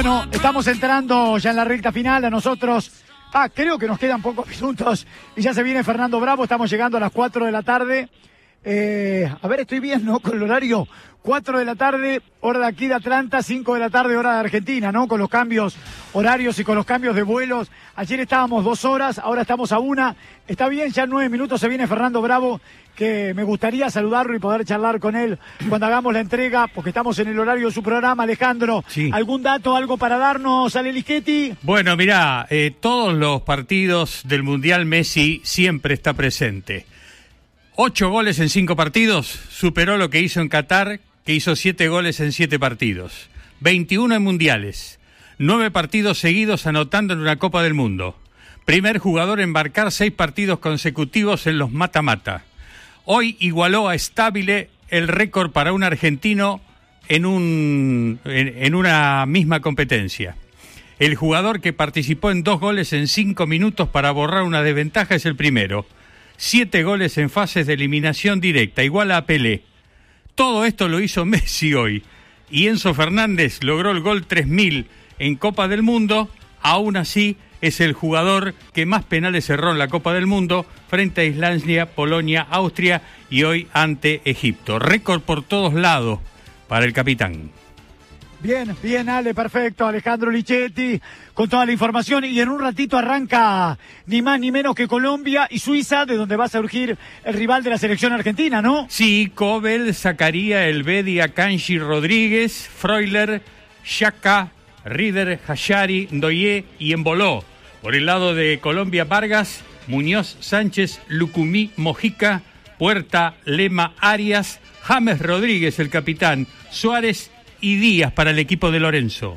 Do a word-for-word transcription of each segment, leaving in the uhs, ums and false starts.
Bueno, estamos entrando ya en la recta final. A nosotros, ah, creo que nos quedan pocos minutos y ya se viene Fernando Bravo. Estamos llegando a las cuatro de la tarde. Eh, a ver, estoy bien, ¿no? Con el horario, cuatro de la tarde, hora de aquí de Atlanta, cinco de la tarde, hora de Argentina, ¿no? Con los cambios horarios y con los cambios de vuelos. Ayer estábamos dos horas, ahora estamos a una. Está bien, ya en nueve minutos se viene Fernando Bravo, que me gustaría saludarlo y poder charlar con él cuando hagamos la entrega, porque estamos en el horario de su programa. Alejandro, sí. ¿Algún dato, algo para darnos, Ale Lischetti? Bueno, mirá, eh, todos los partidos del Mundial Messi siempre está presente. Ocho goles en cinco partidos, superó lo que hizo en Qatar, que hizo siete goles en siete partidos. veintiuno en mundiales, nueve partidos seguidos anotando en una Copa del Mundo. Primer jugador en marcar seis partidos consecutivos en los mata-mata. Hoy igualó a Stabile el récord para un argentino en, un, en, en una misma competencia. El jugador que participó en dos goles en cinco minutos para borrar una desventaja es el primero. Siete goles en fases de eliminación directa, igual a Pelé. Todo esto lo hizo Messi hoy. Y Enzo Fernández logró el gol tres mil en Copa del Mundo. Aún así, es el jugador que más penales cerró en la Copa del Mundo frente a Islandia, Polonia, Austria y hoy ante Egipto. Récord por todos lados para el capitán. Bien, bien, Ale, perfecto. Alejandro Lischetti con toda la información. Y en un ratito arranca ni más ni menos que Colombia y Suiza, de donde va a surgir el rival de la selección argentina, ¿no? Sí, Kobel, Zacaría, Elvedi, Akanji, Rodríguez, Freuler, Xhaka, Rieder, Hashari, Ndoye y Emboló. Por el lado de Colombia, Vargas, Muñoz, Sánchez, Lucumí, Mojica, Puerta, Lema, Arias, James Rodríguez, el capitán, Suárez y Díaz para el equipo de Lorenzo.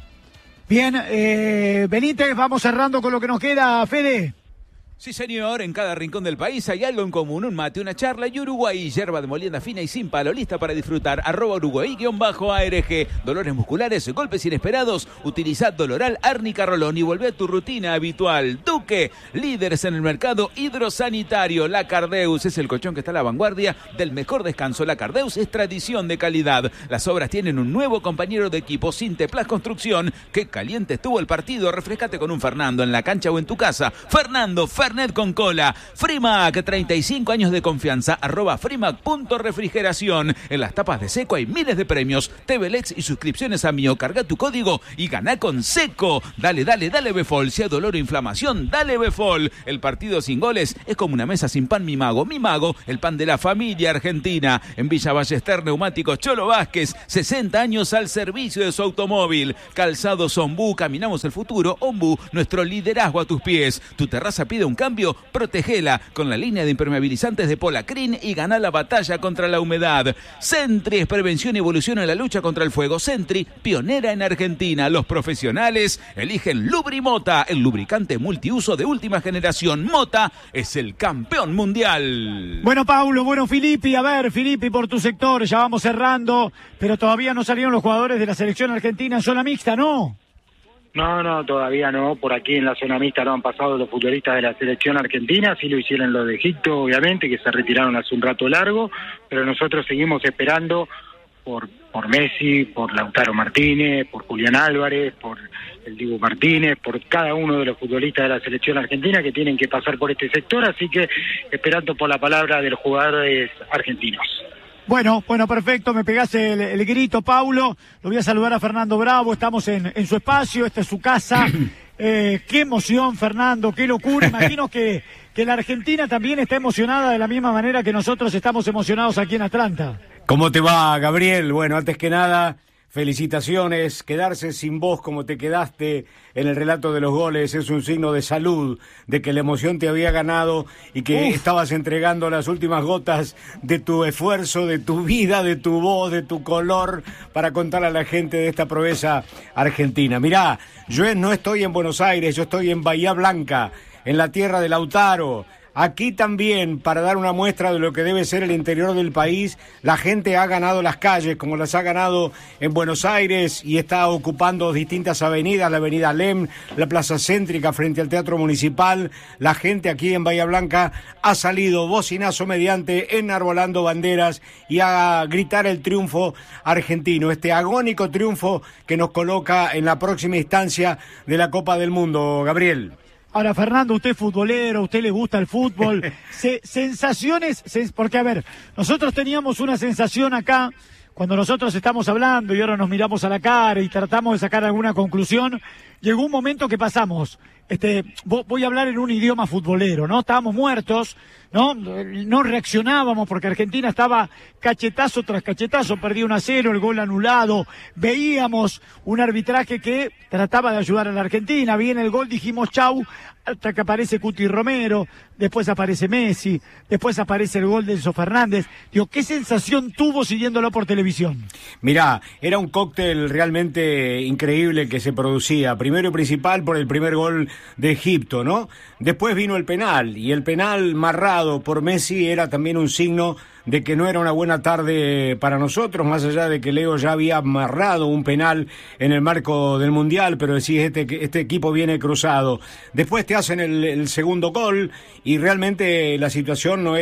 Bien, eh, Benítez, vamos cerrando con lo que nos queda, Fede. Sí, señor, en cada rincón del país hay algo en común, un mate, una charla y Uruguay, yerba de molienda fina y sin palo, lista para disfrutar, arroba Uruguay-A R G, dolores musculares, golpes inesperados, utilizad Doloral, Árnica, Rolón y volvé a tu rutina habitual. Duque, líderes en el mercado hidrosanitario, La Cardeus es el colchón que está a la vanguardia del mejor descanso. La Cardeus es tradición de calidad. Las obras tienen un nuevo compañero de equipo, Sinteplas Construcción. Qué caliente estuvo el partido, refrescate con un Fernando en la cancha o en tu casa. Fernando, Fernet con cola. Frimac, treinta y cinco años de confianza, arroba Frimac.refrigeración. En las tapas de Seco hay miles de premios, T V L E Ds y suscripciones a Mio. Carga tu código y ganá con Seco. Dale, dale, dale Befol. Si hay dolor o inflamación, dale Befol. El partido sin goles es como una mesa sin pan, mi mago. Mi mago, el pan de la familia argentina. En Villa Ballester, Neumáticos Cholo Vázquez, sesenta años al servicio de su automóvil. Calzados Ombú, caminamos el futuro. Ombú, nuestro liderazgo a tus pies. Tu terraza pide un cambio, protegela con la línea de impermeabilizantes de Polacrin y gana la batalla contra la humedad. Sentry es prevención y evolución en la lucha contra el fuego. Sentry, pionera en Argentina. Los profesionales eligen Lubrimota, el lubricante multiuso de última generación. Mota es el campeón mundial. Bueno, Paulo, bueno, Filippi, a ver, Filippi, por tu sector, ya vamos cerrando, pero todavía no salieron los jugadores de la selección argentina en zona mixta, ¿no? No, no, todavía no. Por aquí en la zona mixta no han pasado los futbolistas de la selección argentina. Sí lo hicieron los de Egipto, obviamente, que se retiraron hace un rato largo. Pero nosotros seguimos esperando por por Messi, por Lautaro Martínez, por Julián Álvarez, por el Dibu Martínez, por cada uno de los futbolistas de la selección argentina que tienen que pasar por este sector. Así que esperando por la palabra de los jugadores argentinos. Bueno, bueno, perfecto, me pegás el, el grito, Paulo. Lo voy a saludar a Fernando Bravo, estamos en, en su espacio, esta es su casa. Eh, qué emoción, Fernando, qué locura. Imagino que, que la Argentina también está emocionada de la misma manera que nosotros estamos emocionados aquí en Atlanta. ¿Cómo te va, Gabriel? Bueno, antes que nada, felicitaciones. Quedarse sin voz como te quedaste en el relato de los goles es un signo de salud, de que la emoción te había ganado y que Uf. estabas entregando las últimas gotas de tu esfuerzo, de tu vida, de tu voz, de tu color, para contar a la gente de esta proeza argentina. Mirá, yo no estoy en Buenos Aires, yo estoy en Bahía Blanca, en la tierra de Lautaro. Aquí también, para dar una muestra de lo que debe ser el interior del país, la gente ha ganado las calles, como las ha ganado en Buenos Aires, y está ocupando distintas avenidas, la avenida Lem, la plaza céntrica frente al Teatro Municipal. La gente aquí en Bahía Blanca ha salido bocinazo mediante, enarbolando banderas y a gritar el triunfo argentino, este agónico triunfo que nos coloca en la próxima instancia de la Copa del Mundo, Gabriel. Ahora, Fernando, usted es futbolero, a usted le gusta el fútbol. Se, sensaciones, se, porque a ver, nosotros teníamos una sensación acá, cuando nosotros estamos hablando y ahora nos miramos a la cara y tratamos de sacar alguna conclusión, llegó un momento que pasamos, este, voy a hablar en un idioma futbolero, ¿no? Estábamos muertos, ¿no? No reaccionábamos porque Argentina estaba cachetazo tras cachetazo, perdía uno a cero, el gol anulado, veíamos un arbitraje que trataba de ayudar a la Argentina, viene el gol, dijimos chau, hasta que aparece Cuti Romero, después aparece Messi, después aparece el gol de Enzo Fernández. Digo, ¿qué sensación tuvo siguiéndolo por televisión? Mirá, era un cóctel realmente increíble que se producía, primero y principal por el primer gol de Egipto, ¿no? Después vino el penal, y el penal marrado por Messi era también un signo de que no era una buena tarde para nosotros, más allá de que Leo ya había amarrado un penal en el marco del Mundial, pero decís, este, este equipo viene cruzado. Después te hacen el, el segundo gol y realmente la situación no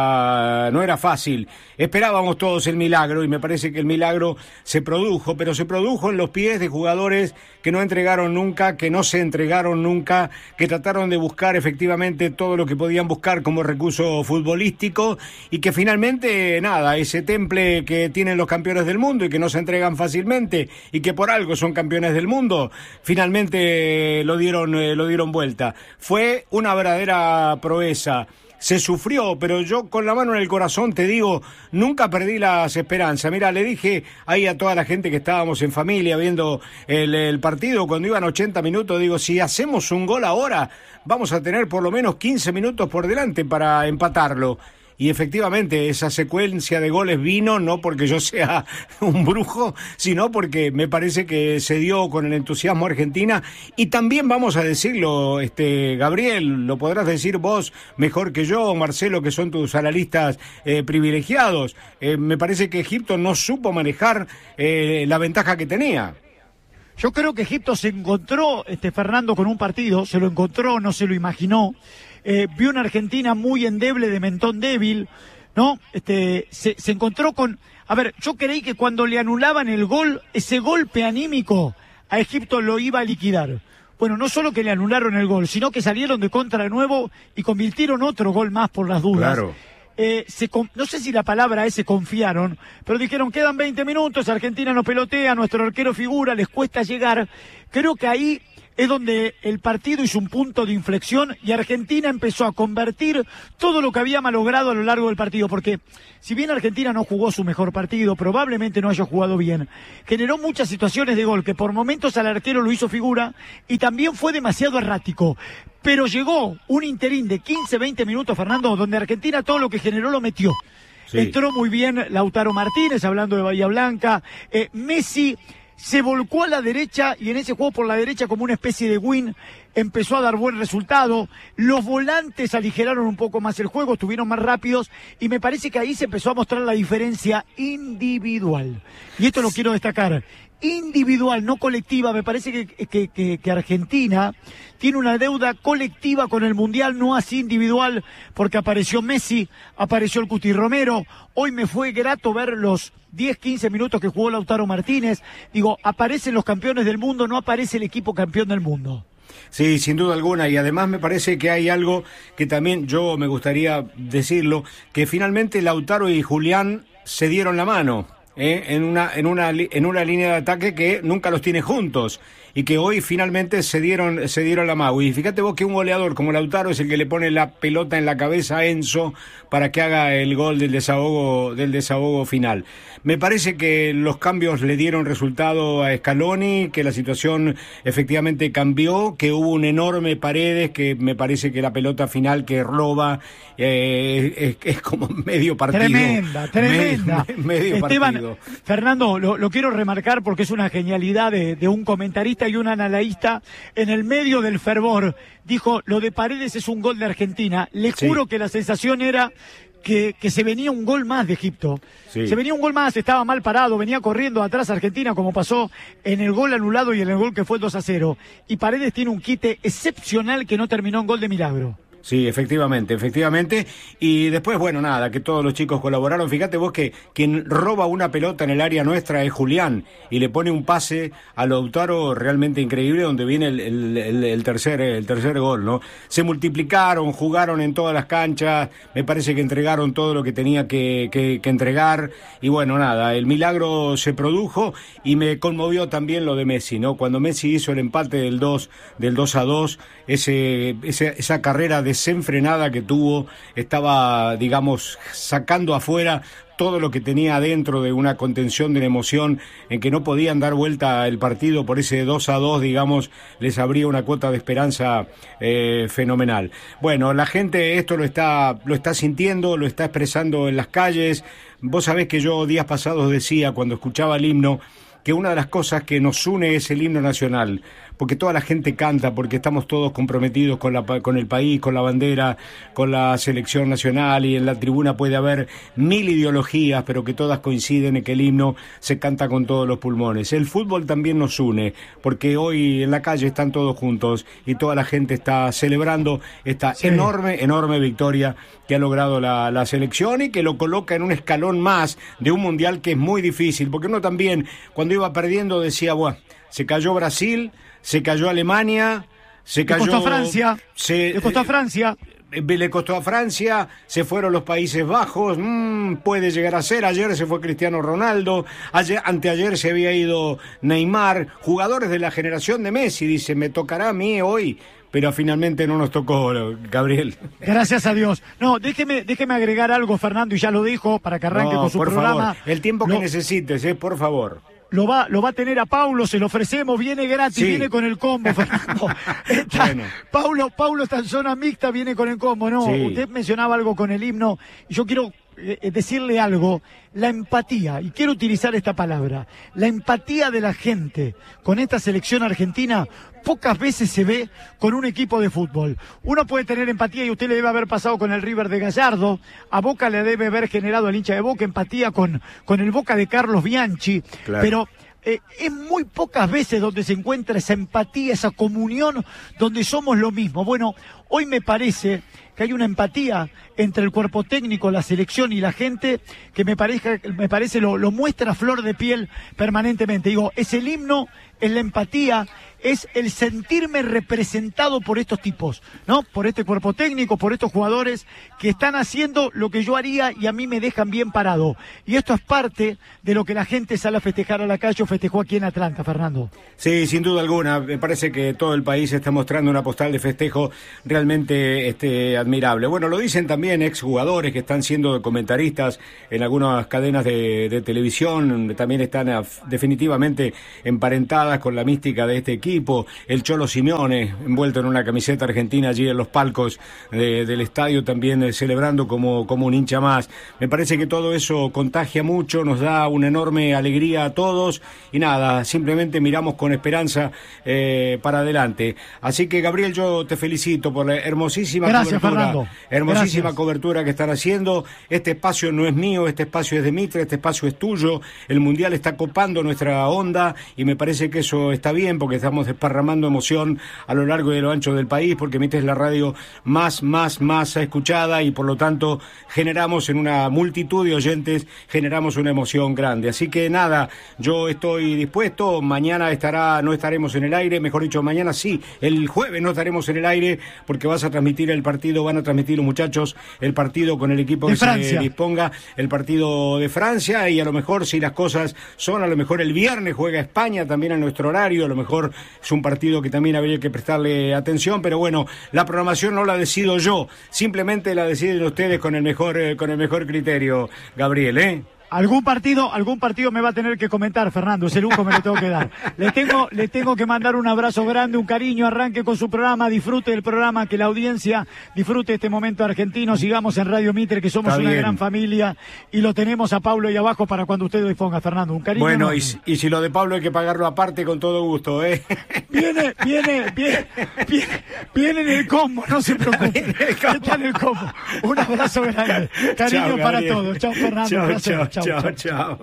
era, no era fácil. Esperábamos todos el milagro y me parece que el milagro se produjo, pero se produjo en los pies de jugadores que no entregaron nunca, que no se entregaron nunca, que trataron de buscar efectivamente todo lo que podían buscar como recurso futbolístico y que finalmente nada, ese temple que tienen los campeones del mundo y que no se entregan fácilmente y que por algo son campeones del mundo, finalmente lo dieron, eh, lo dieron vuelta. Fue una verdadera proeza. Se sufrió, pero yo con la mano en el corazón te digo, nunca perdí las esperanzas. Mira, le dije ahí a toda la gente que estábamos en familia viendo el, el partido, cuando iban ochenta minutos, digo, si hacemos un gol ahora, vamos a tener por lo menos quince minutos por delante para empatarlo. Y efectivamente esa secuencia de goles vino no porque yo sea un brujo, sino porque me parece que se dio con el entusiasmo Argentina. Y también vamos a decirlo, este Gabriel, lo podrás decir vos mejor que yo, Marcelo, que son tus analistas eh, privilegiados. Eh, me parece que Egipto no supo manejar eh, la ventaja que tenía. Yo creo que Egipto se encontró, este Fernando, con un partido, se lo encontró, no se lo imaginó. Eh, vio una Argentina muy endeble, de mentón débil, ¿no? Este, se, se encontró con... A ver, yo creí que cuando le anulaban el gol, ese golpe anímico a Egipto lo iba a liquidar. Bueno, no solo que le anularon el gol, sino que salieron de contra de nuevo y convirtieron otro gol más por las dudas. Claro. Eh, se, no sé si la palabra es se confiaron, pero dijeron, quedan veinte minutos, Argentina no pelotea, nuestro arquero figura, les cuesta llegar. Creo que ahí es donde el partido hizo un punto de inflexión y Argentina empezó a convertir todo lo que había malogrado a lo largo del partido, porque si bien Argentina no jugó su mejor partido, probablemente no haya jugado bien, generó muchas situaciones de gol que por momentos al arquero lo hizo figura y también fue demasiado errático. Pero llegó un interín de quince, veinte minutos, Fernando, donde Argentina todo lo que generó lo metió. Sí. Entró muy bien Lautaro Martínez, hablando de Bahía Blanca, eh, Messi se volcó a la derecha y en ese juego por la derecha como una especie de win empezó a dar buen resultado. Los volantes aligeraron un poco más el juego, estuvieron más rápidos y me parece que ahí se empezó a mostrar la diferencia individual. Y esto lo quiero destacar. Individual, no colectiva. Me parece que, que, que, que Argentina tiene una deuda colectiva con el Mundial, no así individual, porque apareció Messi, apareció el Cuti Romero. Hoy me fue grato ver los diez, quince minutos que jugó Lautaro Martínez. Digo, aparecen los campeones del mundo, no aparece el equipo campeón del mundo. Sí, sin duda alguna, y además me parece que hay algo que también yo me gustaría decirlo, que finalmente Lautaro y Julián se dieron la mano. Eh, en una en una en una línea de ataque que nunca los tiene juntos y que hoy finalmente se dieron se dieron la mano. Y fíjate vos que un goleador como Lautaro es el que le pone la pelota en la cabeza a Enzo para que haga el gol del desahogo del desahogo final. Me parece que los cambios le dieron resultado a Scaloni, que la situación efectivamente cambió, que hubo un enorme Paredes, que me parece que la pelota final que roba eh, es, es como medio partido. Tremenda, tremenda. Medio, medio Esteban, partido. acuerdo. Fernando, lo, lo quiero remarcar porque es una genialidad de, de un comentarista y un analista. En el medio del fervor dijo, lo de Paredes es un gol de Argentina. Le Sí. juro que la sensación era que, que se venía un gol más de Egipto. Sí. Se venía un gol más, estaba mal parado, venía corriendo atrás Argentina como pasó en el gol anulado y en el gol que fue el dos a cero. Y Paredes tiene un quite excepcional que no terminó en gol de milagro. Sí, efectivamente, efectivamente. Y después, bueno, nada, que todos los chicos colaboraron. Fíjate vos que quien roba una pelota en el área nuestra es Julián y le pone un pase a Lautaro realmente increíble donde viene el, el, el, el tercer el tercer gol, ¿no? Se multiplicaron, jugaron en todas las canchas, me parece que entregaron todo lo que tenía que, que, que entregar y bueno, nada, el milagro se produjo y me conmovió también lo de Messi, ¿no? Cuando Messi hizo el empate del dos del dos a dos, ese, ese esa carrera de desenfrenada que tuvo, estaba, digamos, sacando afuera todo lo que tenía adentro de una contención de la emoción en que no podían dar vuelta el partido por ese dos a dos, digamos, les abría una cuota de esperanza eh, fenomenal. Bueno, la gente esto lo está, lo está sintiendo, lo está expresando en las calles. Vos sabés que yo días pasados decía, cuando escuchaba el himno, que una de las cosas que nos une es el himno nacional, porque toda la gente canta, porque estamos todos comprometidos con la, con el país, con la bandera, con la selección nacional, y en la tribuna puede haber mil ideologías, pero que todas coinciden en que el himno se canta con todos los pulmones. El fútbol también nos une, porque hoy en la calle están todos juntos y toda la gente está celebrando esta sí. enorme, enorme victoria que ha logrado la, la selección y que lo coloca en un escalón más de un mundial que es muy difícil, porque uno también, cuando iba perdiendo, decía, bueno, se cayó Brasil, se cayó Alemania, se cayó... Le costó a Francia, se, le costó a Francia. Eh, le costó a Francia, se fueron los Países Bajos, mmm, puede llegar a ser, ayer se fue Cristiano Ronaldo, ayer, anteayer se había ido Neymar, jugadores de la generación de Messi, dice, me tocará a mí hoy, pero finalmente no nos tocó, Gabriel. Gracias a Dios. No, déjeme, déjeme agregar algo, Fernando, y ya lo dijo, para que arranque no, con su por programa. Favor, el tiempo lo... que necesites, eh, por favor. Lo va, lo va a tener a Paulo, se lo ofrecemos, viene gratis, sí. Viene con el combo, Fernando. Está, bueno. Paulo, Paulo está en zona mixta, viene con el combo, ¿no? Sí. Usted mencionaba algo con el himno, y yo quiero eh, decirle algo, la empatía, y quiero utilizar esta palabra, la empatía de la gente con esta selección argentina, pocas veces se ve con un equipo de fútbol. Uno puede tener empatía, y usted le debe haber pasado con el River de Gallardo, a Boca le debe haber generado el hincha de Boca empatía con, con el Boca de Carlos Bianchi, claro. Pero eh, es muy pocas veces donde se encuentra esa empatía, esa comunión, donde somos lo mismo. Bueno, hoy me parece que hay una empatía entre el cuerpo técnico, la selección y la gente, que me parece, me parece lo, lo muestra a flor de piel permanentemente. Digo, es el himno, es la empatía, es el sentirme representado por estos tipos, ¿no? Por este cuerpo técnico, por estos jugadores que están haciendo lo que yo haría y a mí me dejan bien parado. Y esto es parte de lo que la gente sale a festejar a la calle o festejó aquí en Atlanta, Fernando. Sí, sin duda alguna. Me parece que todo el país está mostrando una postal de festejo realmente este, admirable. Bueno, lo dicen también exjugadores que están siendo comentaristas en algunas cadenas de, de televisión, también están a, definitivamente emparentadas con la mística de este equipo. El Cholo Simeone, envuelto en una camiseta argentina allí en los palcos de, del estadio, también eh, celebrando como, como un hincha más. Me parece que todo eso contagia mucho, nos da una enorme alegría a todos y nada, simplemente miramos con esperanza eh, para adelante. Así que, Gabriel, yo te felicito por la hermosísima Gracias, cobertura, Fernando. hermosísima Gracias. cobertura que están haciendo. Este espacio no es mío, este espacio es de Mitre, este espacio es tuyo. El Mundial está copando nuestra onda y me parece que eso está bien porque estamos desparramando emoción a lo largo y lo ancho del país, porque Mitre es la radio más, más, más escuchada y por lo tanto generamos en una multitud de oyentes, generamos una emoción grande. Así que nada, yo estoy dispuesto, mañana estará, no estaremos en el aire, mejor dicho, mañana sí, el jueves no estaremos en el aire porque vas a transmitir el partido, van a transmitir los muchachos el partido con el equipo de que Francia. Se disponga, el partido de Francia, y a lo mejor si las cosas son, a lo mejor el viernes juega España también a nuestro horario, a lo mejor es un partido que también habría que prestarle atención, pero bueno, la programación no la decido yo, simplemente la deciden ustedes con el mejor, eh, con el mejor criterio, Gabriel, ¿eh? Algún partido, algún partido me va a tener que comentar, Fernando, ese lujo me lo tengo que dar. Le tengo, le tengo que mandar un abrazo grande, un cariño, arranque con su programa, disfrute del programa, que la audiencia disfrute este momento argentino, sigamos en Radio Mitre, que somos Está una bien. gran familia, y lo tenemos a Pablo ahí abajo para cuando usted disponga, Fernando, un cariño. Bueno, y, enorme. y si lo de Pablo hay que pagarlo aparte, con todo gusto, ¿eh? Viene, viene, viene, viene, viene en el combo, no se preocupe. Está en el combo. Un abrazo grande. Cariño Chao, para Gabriel. todos. Chao, Fernando. Chao, Gracias. chao, Chao, chao, chao. chao.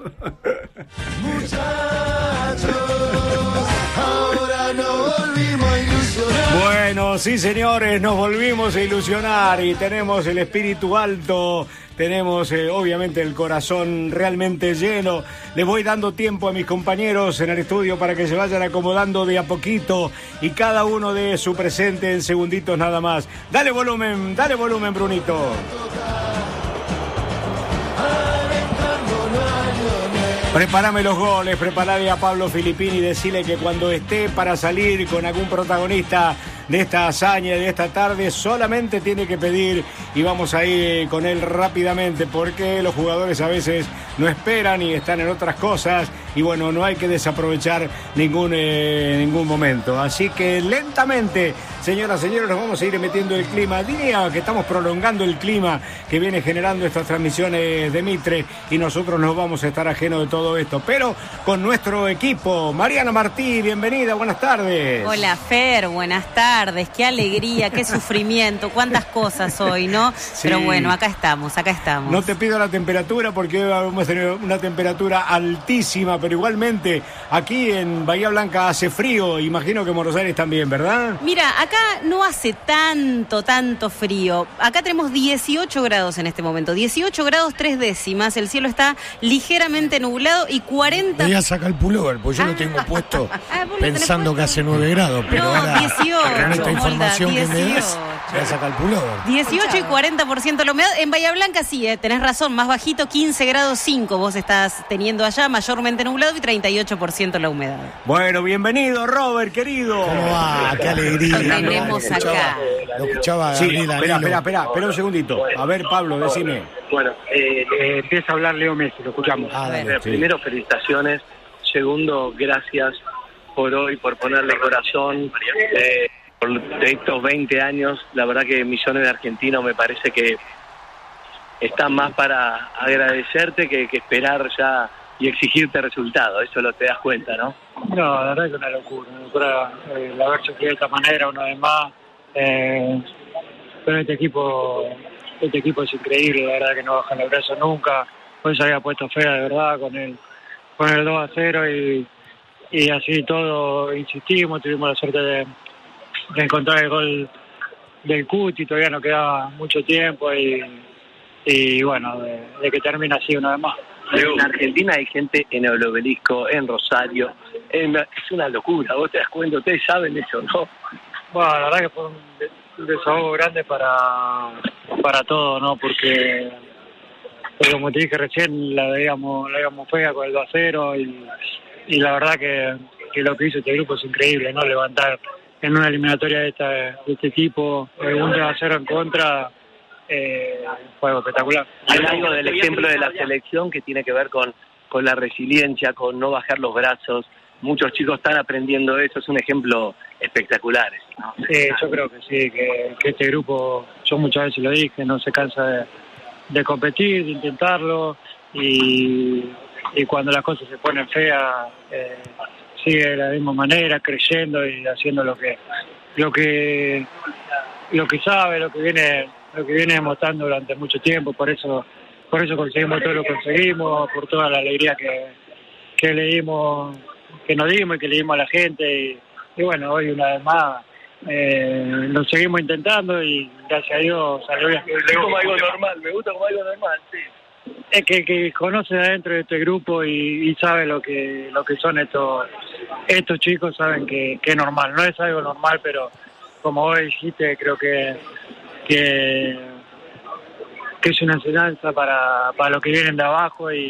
Ahora nos volvimos a ilusionar. Bueno, sí, señores, nos volvimos a ilusionar y tenemos el espíritu alto, tenemos eh, obviamente el corazón realmente lleno. Les voy dando tiempo a mis compañeros en el estudio para que se vayan acomodando de a poquito y cada uno de su presente en segunditos nada más. Dale volumen, dale volumen, Brunito. Prepárame los goles, preparale a Pablo Filippini y decirle que cuando esté para salir con algún protagonista de esta hazaña, de esta tarde, solamente tiene que pedir y vamos a ir con él rápidamente porque los jugadores a veces no esperan y están en otras cosas y bueno, no hay que desaprovechar ningún, eh, ningún momento. Así que lentamente, señoras y señores, nos vamos a ir metiendo el clima. Diría que estamos prolongando el clima que viene generando estas transmisiones de Mitre y nosotros nos vamos a estar ajenos de todo esto, pero con nuestro equipo. Mariana Martí, bienvenida, buenas tardes. Hola Fer, buenas tardes, qué alegría, qué sufrimiento, cuántas cosas hoy, ¿no? Sí. Pero bueno, acá estamos, acá estamos. No te pido la temperatura porque hoy vamos a tener una temperatura altísima, pero igualmente aquí en Bahía Blanca hace frío, imagino que en Buenos Aires también, ¿verdad? Mira, acá no hace tanto, tanto frío. Acá tenemos dieciocho grados en este momento, dieciocho grados tres décimas, el cielo está ligeramente nublado y cuarenta... Voy a sacar el pullover, porque yo Ah. lo tengo puesto Ah, vos lo tenés pensando que puesto. hace nueve grados, pero No, ahora dieciocho, con esta Molda, información que me das, dieciocho. voy a sacar el pullover. dieciocho y cuarenta por ciento la humedad. En Bahía Blanca sí, eh, tenés razón, más bajito, quince grados cinco vos estás teniendo allá, mayormente nublado y treinta y ocho por ciento la humedad. Bueno, bienvenido, Robert, querido. ¿Cómo va? Qué alegría. Lo tenemos Lo escuchaba- acá. Lo escuchaba Sí, Gabriel espera, Danilo. espera, espera, espera un segundito. A ver, Pablo, decime. Bueno, eh, eh, empieza a hablar Leo Messi, lo escuchamos. Ah, dale. Eh, Primero, felicitaciones. Segundo, gracias por hoy, por ponerle corazón. Eh, por estos veinte años, la verdad que millones de argentinos me parece que están más para agradecerte que, que esperar ya y exigirte resultados. Eso lo te das cuenta, ¿no? No, la verdad que es una locura, una locura eh, el haber sufrido de esta manera una vez más. Eh, pero este equipo, este equipo es increíble, la verdad que no bajan los brazos nunca. Hoy se había puesto fea de verdad con el, con el dos a cero y, y así todo insistimos, tuvimos la suerte de, de encontrar el gol del Cuti, todavía no quedaba mucho tiempo y, y bueno, de, de que termine así una vez más. En Argentina hay gente en el Obelisco, en Rosario. En- es una locura, vos te das cuenta, ustedes saben eso, ¿no? Bueno, la verdad que fue un, de- un desahogo grande para, para todos, ¿no? Porque, porque como te dije recién, la veíamos, la veíamos fea con el dos a cero y, y la verdad que, que lo que hizo este grupo es increíble, ¿no? Levantar en una eliminatoria de, esta, de este tipo, eh, un dos a cero en contra, eh, fue algo espectacular. Hay algo del ejemplo de la selección que tiene que ver con, con la resiliencia, con no bajar los brazos. Muchos chicos están aprendiendo eso, es un ejemplo espectacular. ¿no? Sí, yo creo que sí, que, que este grupo, yo muchas veces lo dije, no se cansa de, de competir, de intentarlo y, y cuando las cosas se ponen feas, eh, sigue de la misma manera, creyendo y haciendo lo que lo que lo que sabe, lo que viene lo que viene demostrando durante mucho tiempo, por eso por eso conseguimos todo lo que conseguimos, por toda la alegría que, que le dimos, que nos dimos y que le dimos a la gente y, y bueno, hoy una vez más eh, lo seguimos intentando y gracias a Dios salió bien. Me gusta como algo normal, me gusta como algo normal, sí. Es que, que conoce adentro de este grupo y, y sabe lo que lo que son estos estos chicos, saben que, que es normal, no es algo normal, pero como vos dijiste, creo que que, que es una enseñanza para, para los que vienen de abajo y,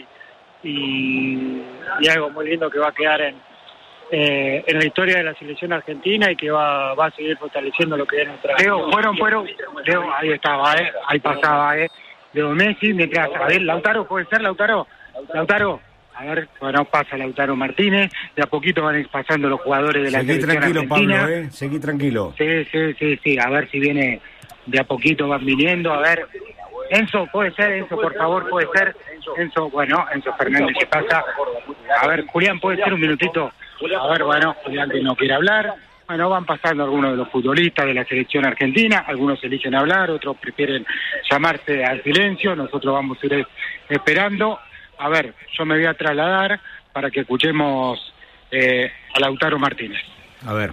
y, y algo muy lindo que va a quedar en, eh, en la historia de la selección argentina y que va, va a seguir fortaleciendo lo que es nuestra... Leo, fueron, fueron, Leo, ahí estaba, eh, ahí pasaba, eh, Leo Messi, mientras, a ver, Lautaro, puede ser, Lautaro, Lautaro, a ver, bueno, pasa Lautaro Martínez, de a poquito van pasando los jugadores de la Seguí selección tranquilo, argentina. Pablo, ¿eh? Seguí tranquilo. Sí, sí, sí, sí, a ver si viene de a poquito, van viniendo, a ver. Enzo, puede ser, Enzo, por favor, puede ser. Enzo, bueno, Enzo Fernández, ¿qué pasa? A ver, Julián, puede ser un minutito. A ver, bueno, Julián que no quiere hablar. Bueno, van pasando algunos de los futbolistas de la selección argentina, algunos eligen hablar, otros prefieren llamarse al silencio, nosotros vamos a ir esperando. A ver, yo me voy a trasladar para que escuchemos eh, a Lautaro Martínez. A ver.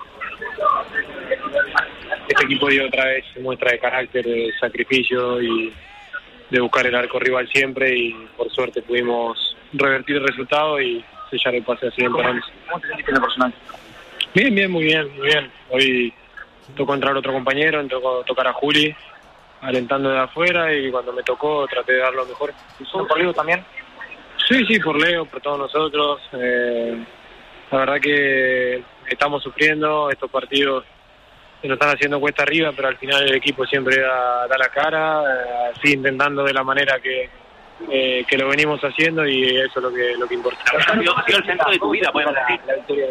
Este equipo dio otra vez muestra de carácter, de sacrificio y de buscar el arco rival siempre, y por suerte pudimos revertir el resultado y sellar el pase al siguiente ronda. ¿Cómo te sentiste en lo personal? Bien, bien, muy bien, muy bien. Hoy tocó entrar otro compañero, tocó tocar a Juli, alentando de afuera, y cuando me tocó traté de dar lo mejor. ¿Son por Leo también? Sí, sí, por Leo, por todos nosotros. Eh, la verdad que estamos sufriendo estos partidos. Se nos están haciendo cuesta arriba, pero al final el equipo siempre da, da la cara, eh, sigue intentando de la manera que, eh, que lo venimos haciendo, y eso es lo que, lo que importa. ¿Ha sido el centro de tu vida, podemos decir? La victoria.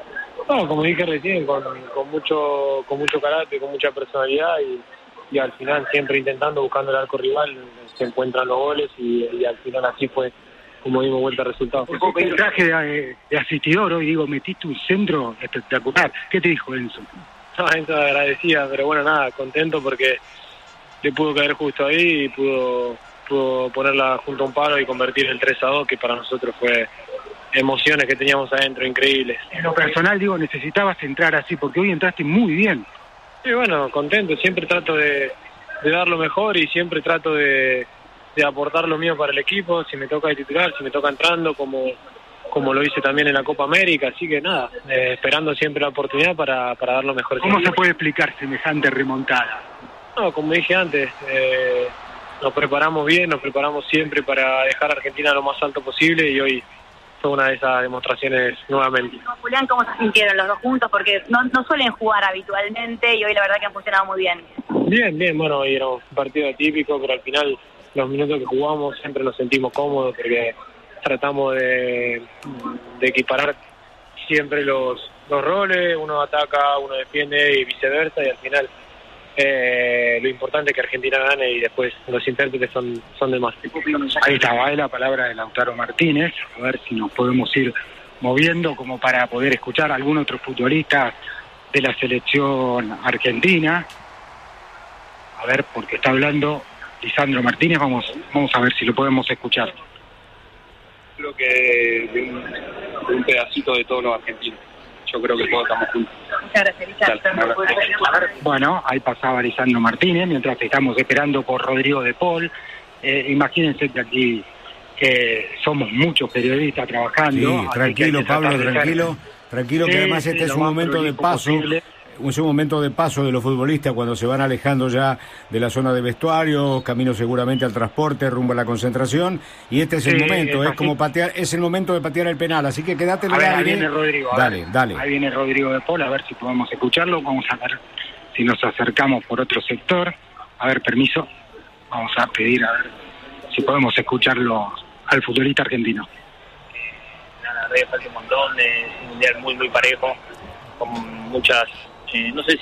No, como dije recién, con, con mucho con mucho carácter, con mucha personalidad, y, y al final siempre intentando, buscando el arco rival, se encuentran los goles, y, y al final así fue como dimos vuelta al resultado. El traje de, de asistidor hoy, digo, metiste un centro espectacular. ¿Qué te dijo Enzo? No, Enzo agradecía, pero bueno, nada, contento porque le pudo caer justo ahí y pudo, pudo ponerla junto a un palo y convertir el tres a dos, que para nosotros fue emociones que teníamos adentro increíbles. En lo personal, digo, necesitabas entrar así, porque hoy entraste muy bien. Sí, bueno, contento, siempre trato de, de dar lo mejor, y siempre trato de, de aportar lo mío para el equipo, si me toca de titular, si me toca entrando, como... como lo hice también en la Copa América, así que nada, eh, esperando siempre la oportunidad para, para dar lo mejor. ¿Cómo se puede explicar semejante remontada? No, como dije antes, eh, nos preparamos bien, nos preparamos siempre para dejar a Argentina lo más alto posible, y hoy fue una de esas demostraciones nuevamente. Julián, ¿cómo se sintieron los dos juntos? Porque no, no suelen jugar habitualmente, y hoy la verdad que han funcionado muy bien. Bien, bien, bueno, hoy era un partido atípico, pero al final los minutos que jugamos siempre nos sentimos cómodos, porque tratamos de, de equiparar siempre los, los roles, uno ataca, uno defiende y viceversa, y al final eh, lo importante es que Argentina gane, y después los intérpretes son, son demás. Ahí estaba la palabra de Lautaro Martínez, a ver si nos podemos ir moviendo como para poder escuchar a algún otro futbolista de la selección argentina. A ver, porque está hablando Lisandro Martínez, vamos, vamos a ver si lo podemos escuchar. Creo que de un, de un pedacito de todos los argentinos. Yo creo que todos estamos juntos. Muchas gracias. Bueno, ahí pasaba Lisandro Martínez, mientras estamos esperando por Rodrigo de Paul. Eh, imagínense que aquí eh, somos muchos periodistas trabajando. Sí, tranquilo, Pablo, tranquilo. Tranquilo, que sí, además este sí, es lo un más momento de paso. posible. Es un momento de paso de los futbolistas cuando se van alejando ya de la zona de vestuario, camino seguramente al transporte, rumbo a la concentración, y este es el Sí, momento, es, es como así. patear, es el momento de patear el penal, así que quédate en A el ver, ahí aire. viene Rodrigo. a Dale, ver. dale. Ahí viene Rodrigo de Paul, a ver si podemos escucharlo. Vamos a ver si nos acercamos por otro sector. A ver, permiso. Vamos a pedir a ver si podemos escucharlo al futbolista argentino. La verdad que falta un montón, es un mundial muy, muy parejo, con muchas, eh, no sé